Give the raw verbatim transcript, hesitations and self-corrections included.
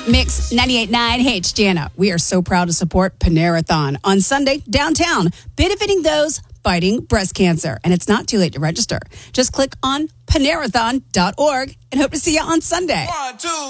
Mix ninety-eight point nine. Hey, it's Jana. We are so proud to support Panerathon on Sunday downtown, benefiting those fighting breast cancer. And it's not too late to register. Just click on panerathon dot org and hope to see you on Sunday. One, two.